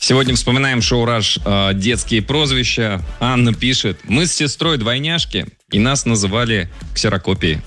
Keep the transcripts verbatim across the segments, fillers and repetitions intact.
Сегодня вспоминаем шоу «Раш» э, детские прозвища. Анна пишет: мы с сестрой двойняшки, и нас называли ксерокопией.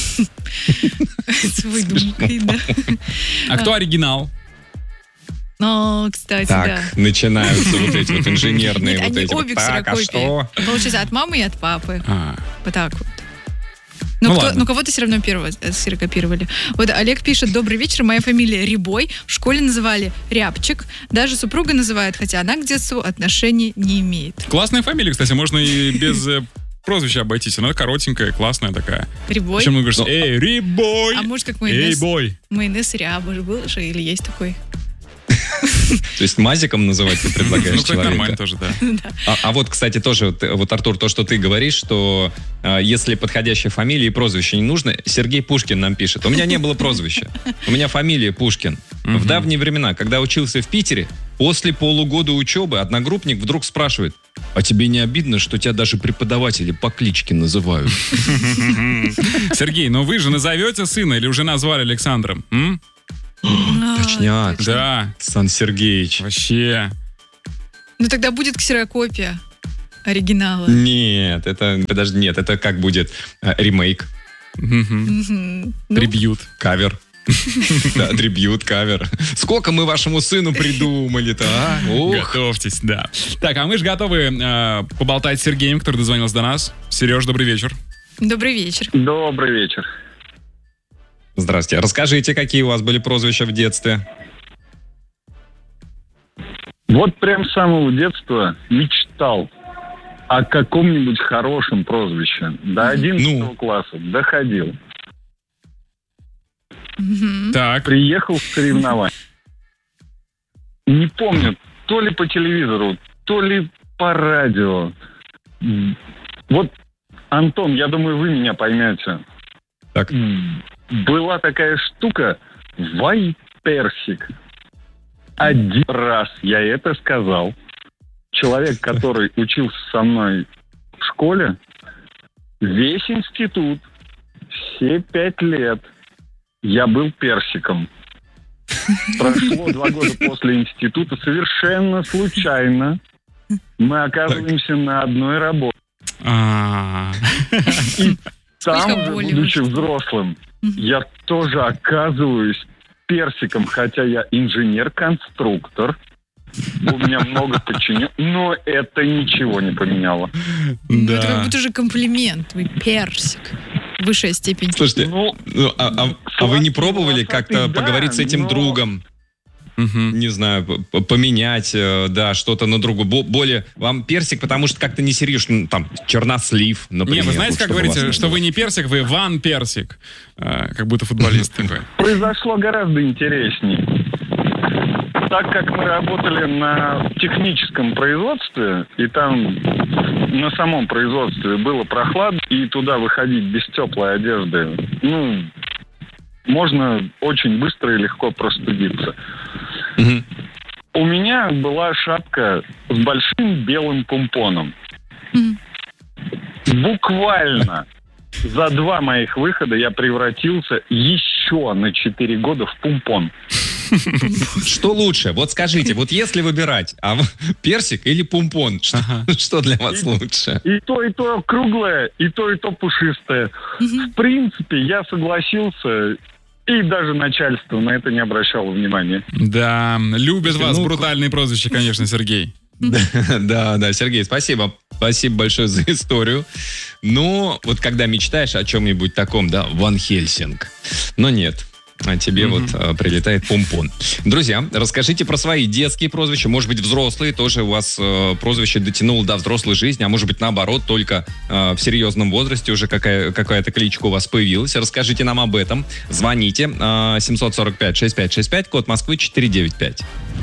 С выдумкой, да. А кто оригинал? Ну, кстати, да. Так, начинаются вот эти вот инженерные Нет, вот они эти вот. обе Так, а что? ксерокопии. Получается, от мамы и от папы. А. Вот так вот. Ну Ну, кто- ладно. ну, кого-то все равно первого э, ксерокопировали. Вот Олег пишет: добрый вечер, моя фамилия Рябой. В школе называли Рябчик. Даже супруга называет, хотя она к детству отношений не имеет. Классная фамилия, кстати, можно и без э, прозвища обойтись. Она коротенькая, классная такая. Рябой. Причем говоришь: Ну, эй, Рябой! А может, как Эй, майонез? бой! Майонез Ряба же был же, или есть такой? То есть мазиком называть ты предлагаешь Ну, кстати, нормально человека? тоже, да. А, а вот, кстати, тоже, вот, вот, Артур, то, что ты говоришь, что э, если подходящая фамилия и прозвище не нужно, Сергей Пушкин нам пишет: у меня не было прозвища, у меня фамилия Пушкин. В давние времена, когда учился в Питере, после полугода учебы одногруппник вдруг спрашивает: а тебе не обидно, что тебя даже преподаватели по кличке называют? Сергей, ну вы же назовете сына или уже назвали Александром? М? А, Точняк. точно. Да, Сан Сергеевич. вообще. Ну, тогда будет ксерокопия оригинала. Нет, это, подожди, нет, это как будет э, ремейк, Мгм. Мгм. Ну, Трибьют. кавер. Да, трибьют, кавер. Сколько мы вашему сыну придумали-то, а? Ух. Готовьтесь, да. Так, а мы же готовы э, поболтать с Сергеем, который дозвонился до нас. Сереж, добрый вечер. Добрый вечер. Добрый вечер. Здравствуйте. Расскажите, какие у вас были прозвища в детстве? Вот прям с самого детства мечтал о каком-нибудь хорошем прозвище. До одиннадцатого Ну. класса доходил. Мгм. Так, Приехал в соревнования. Не помню, то ли по телевизору, то ли по радио. М, Вот, Антон, я думаю, вы меня поймете. Так. М, Была такая штука «Вай-персик». Один раз я это сказал. Человек, который учился со мной в школе, весь институт, все пять лет, я был персиком. Прошло два года после института, совершенно случайно мы оказываемся на одной работе. А, И там, Сколько уже, боли будучи вышло. взрослым, я тоже оказываюсь персиком, хотя я инженер-конструктор. У меня много подчиненных, но это ничего не поменяло. Ну, это как да. будто же комплимент. Вы персик. Высшая степень. Слушайте, Ну, ну, а, а- а вы не пробовали Сладкий, как-то да, поговорить с этим но- другом? Мгм. Не знаю, п- поменять, э, да, что-то на другу. Бо- Более вам персик, потому что как-то не серьезно, там, чернослив, например. Не, вы знаете, вот, как чтобы говорите, вас что вы не персик, вы Ван Персик. А, как будто футболист такой. произошло гораздо интереснее. Так как мы работали на техническом производстве, и там на самом производстве было прохладно, и туда выходить без теплой одежды, ну, можно очень быстро и легко простудиться. Мгм. У меня была шапка с большим белым помпоном. Мгм. Буквально за два моих выхода я превратился еще на четыре года в помпон. Что лучше? Вот скажите, вот если выбирать, а в- персик или пумпон, что, что для вас лучше? И то, и то круглое, и то, и то пушистое. Мгм. В принципе, я согласился, и даже начальство на это не обращало внимания. Да, любят Слушайте, вас ну, брутальные прозвища, конечно, Сергей. Да, да, Сергей, спасибо. Спасибо большое за историю. Но вот когда мечтаешь о чем-нибудь таком, да, Ван Хельсинг. Но нет. А тебе Мгм. вот а, прилетает помпон. Друзья, расскажите про свои детские прозвища. Может быть, взрослые тоже у вас э, прозвище дотянуло до взрослой жизни, а может быть, наоборот, только э, в серьезном возрасте уже какая, какая-то кличка у вас появилась. Расскажите нам об этом. Звоните. Э, семь сорок пять шестьдесят пять шестьдесят пять, код Москвы четыреста девяносто пять.